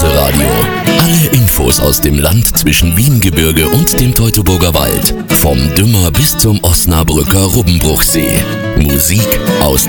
Börse-Radio. Alle Infos aus dem Land zwischen Wiengebirge und dem Teutoburger Wald. Vom Dümmer bis zum Osnabrücker Rubbenbruchsee. Musik aus